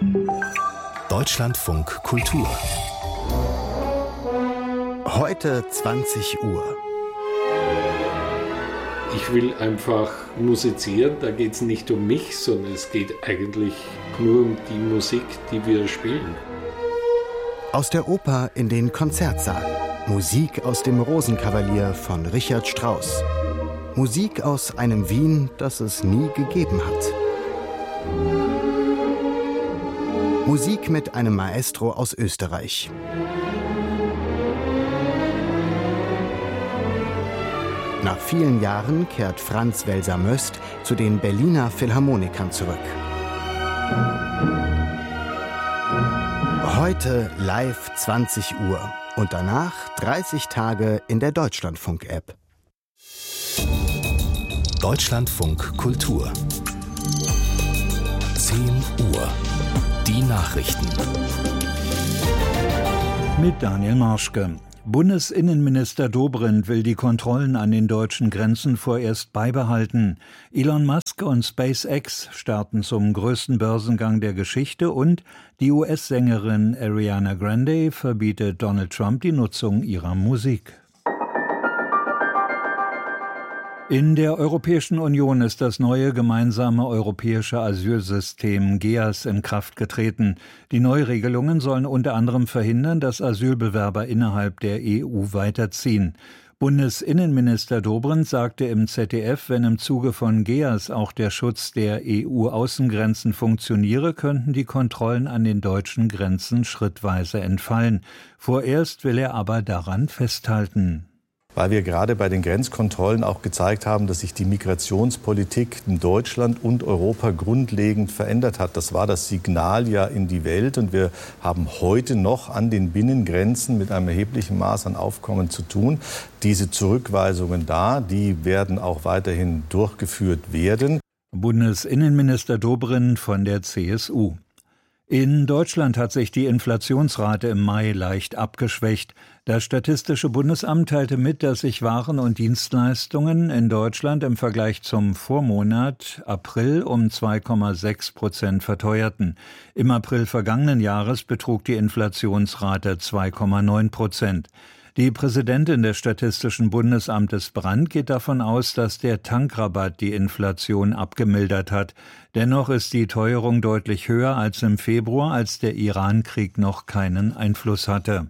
Deutschlandfunk Kultur. Heute 20 Uhr. Ich will einfach musizieren, da geht es nicht um mich, sondern es geht eigentlich nur um die Musik, die wir spielen. Aus der Oper in den Konzertsaal. Musik aus dem Rosenkavalier von Richard Strauss. Musik aus einem Wien, das es nie gegeben hat. Musik mit einem Maestro aus Österreich. Nach vielen Jahren kehrt Franz Welser-Möst zu den Berliner Philharmonikern zurück. Heute live 20 Uhr und danach 30 Tage in der Deutschlandfunk-App. Deutschlandfunk Kultur. 10 Uhr. Die Nachrichten. Mit Daniel Marschke. Bundesinnenminister Dobrindt will die Kontrollen an den deutschen Grenzen vorerst beibehalten. Elon Musk und SpaceX starten zum größten Börsengang der Geschichte und die US-Sängerin Ariana Grande verbietet Donald Trump die Nutzung ihrer Musik. In der Europäischen Union ist das neue gemeinsame europäische Asylsystem GEAS in Kraft getreten. Die Neuregelungen sollen unter anderem verhindern, dass Asylbewerber innerhalb der EU weiterziehen. Bundesinnenminister Dobrindt sagte im ZDF, wenn im Zuge von GEAS auch der Schutz der EU-Außengrenzen funktioniere, könnten die Kontrollen an den deutschen Grenzen schrittweise entfallen. Vorerst will er aber daran festhalten. Weil wir gerade bei den Grenzkontrollen auch gezeigt haben, dass sich die Migrationspolitik in Deutschland und Europa grundlegend verändert hat. Das war das Signal ja in die Welt und wir haben heute noch an den Binnengrenzen mit einem erheblichen Maß an Aufkommen zu tun. Diese Zurückweisungen die werden auch weiterhin durchgeführt werden. Bundesinnenminister Dobrindt von der CSU. In Deutschland hat sich die Inflationsrate im Mai leicht abgeschwächt. Das Statistische Bundesamt teilte mit, dass sich Waren und Dienstleistungen in Deutschland im Vergleich zum Vormonat April um 2,6% verteuerten. Im April vergangenen Jahres betrug die Inflationsrate 2,9%. Die Präsidentin des Statistischen Bundesamtes Brandt geht davon aus, dass der Tankrabatt die Inflation abgemildert hat. Dennoch ist die Teuerung deutlich höher als im Februar, als der Iran-Krieg noch keinen Einfluss hatte.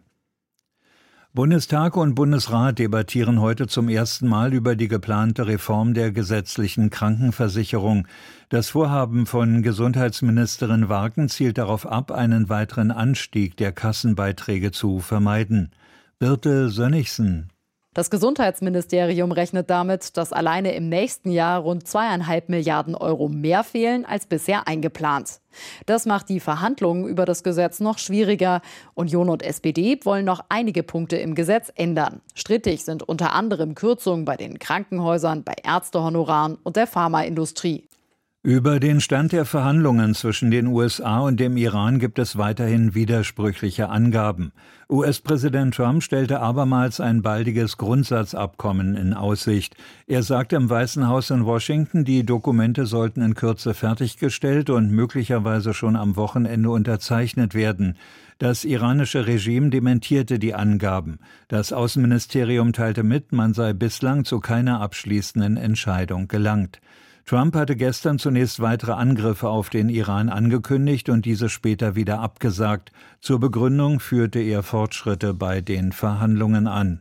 Bundestag und Bundesrat debattieren heute zum ersten Mal über die geplante Reform der gesetzlichen Krankenversicherung. Das Vorhaben von Gesundheitsministerin Warken zielt darauf ab, einen weiteren Anstieg der Kassenbeiträge zu vermeiden. Birte Sönnigsen. Das Gesundheitsministerium rechnet damit, dass alleine im nächsten Jahr rund 2,5 Milliarden Euro mehr fehlen als bisher eingeplant. Das macht die Verhandlungen über das Gesetz noch schwieriger. Union und SPD wollen noch einige Punkte im Gesetz ändern. Strittig sind unter anderem Kürzungen bei den Krankenhäusern, bei Ärztehonoraren und der Pharmaindustrie. Über den Stand der Verhandlungen zwischen den USA und dem Iran gibt es weiterhin widersprüchliche Angaben. US-Präsident Trump stellte abermals ein baldiges Grundsatzabkommen in Aussicht. Er sagte im Weißen Haus in Washington, die Dokumente sollten in Kürze fertiggestellt und möglicherweise schon am Wochenende unterzeichnet werden. Das iranische Regime dementierte die Angaben. Das Außenministerium teilte mit, man sei bislang zu keiner abschließenden Entscheidung gelangt. Trump hatte gestern zunächst weitere Angriffe auf den Iran angekündigt und diese später wieder abgesagt. Zur Begründung führte er Fortschritte bei den Verhandlungen an.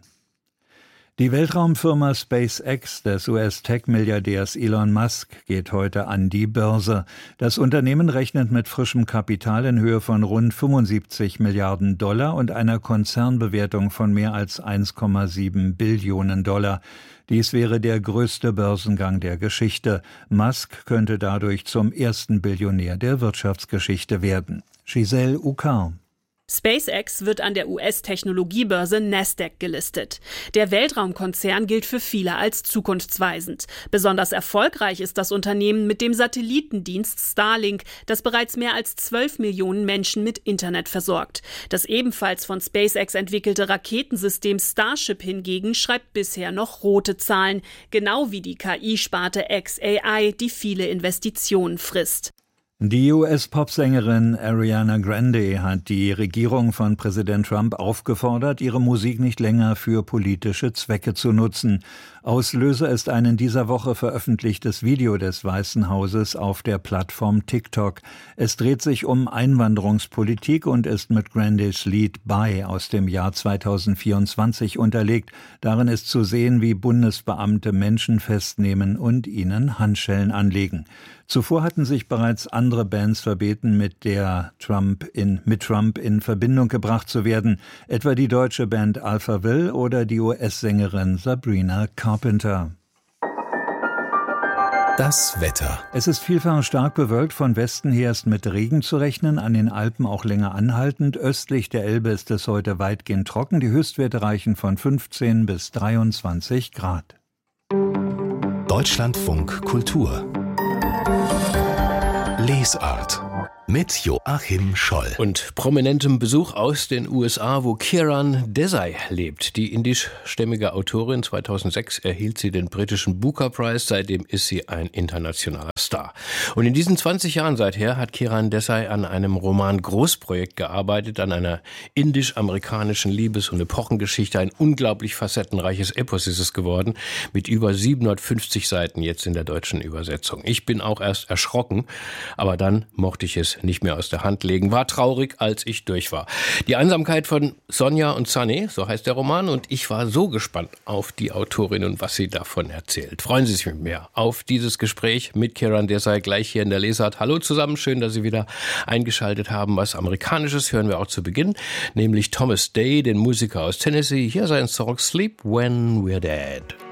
Die Weltraumfirma SpaceX des US-Tech-Milliardärs Elon Musk geht heute an die Börse. Das Unternehmen rechnet mit frischem Kapital in Höhe von rund 75 Milliarden Dollar und einer Konzernbewertung von mehr als 1,7 Billionen Dollar. Dies wäre der größte Börsengang der Geschichte. Musk könnte dadurch zum ersten Billionär der Wirtschaftsgeschichte werden. Giselle Ukar. SpaceX wird an der US-Technologiebörse Nasdaq gelistet. Der Weltraumkonzern gilt für viele als zukunftsweisend. Besonders erfolgreich ist das Unternehmen mit dem Satellitendienst Starlink, das bereits mehr als 12 Millionen Menschen mit Internet versorgt. Das ebenfalls von SpaceX entwickelte Raketensystem Starship hingegen schreibt bisher noch rote Zahlen, genau wie die KI-Sparte xAI, die viele Investitionen frisst. Die US-Popsängerin Ariana Grande hat die Regierung von Präsident Trump aufgefordert, ihre Musik nicht länger für politische Zwecke zu nutzen. Auslöser ist ein in dieser Woche veröffentlichtes Video des Weißen Hauses auf der Plattform TikTok. Es dreht sich um Einwanderungspolitik und ist mit Grandes Lied Bye aus dem Jahr 2024 unterlegt. Darin ist zu sehen, wie Bundesbeamte Menschen festnehmen und ihnen Handschellen anlegen. Zuvor hatten sich bereits andere Bands verbeten, mit Trump in Verbindung gebracht zu werden, etwa die deutsche Band Alphaville oder die US-Sängerin Sabrina Carpenter. Das Wetter. Es ist vielfach stark bewölkt, von Westen her ist mit Regen zu rechnen, an den Alpen auch länger anhaltend. Östlich der Elbe ist es heute weitgehend trocken, die Höchstwerte reichen von 15 bis 23 Grad. Deutschlandfunk Kultur. Lesart mit Joachim Scholl. Und prominentem Besuch aus den USA, wo Kiran Desai lebt. Die indischstämmige Autorin, 2006 erhielt sie den britischen Booker Prize, seitdem ist sie ein internationaler Star. Und in diesen 20 Jahren seither hat Kiran Desai an einem Roman-Großprojekt gearbeitet, an einer indisch-amerikanischen Liebes- und Epochengeschichte. Ein unglaublich facettenreiches Epos ist es geworden, mit über 750 Seiten jetzt in der deutschen Übersetzung. Ich bin auch erst erschrocken, aber dann mochte ich es nicht mehr aus der Hand legen. War traurig, als ich durch war. Die Einsamkeit von Sonja und Sunny, so heißt der Roman, und ich war so gespannt auf die Autorin und was sie davon erzählt. Freuen Sie sich mit mir auf dieses Gespräch mit Kiran Desai gleich hier in der Lesart. Hallo zusammen, schön, dass Sie wieder eingeschaltet haben. Was Amerikanisches hören wir auch zu Beginn, nämlich Thomas Day, den Musiker aus Tennessee. Hier sein Song Sleep When We're Dead.